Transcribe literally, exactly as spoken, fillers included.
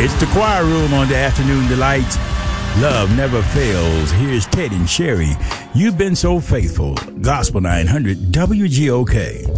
It's the choir room on the Afternoon Delights. Love never fails. Here's Ted and Sherry. You've been so faithful. Gospel nine hundred W G O K.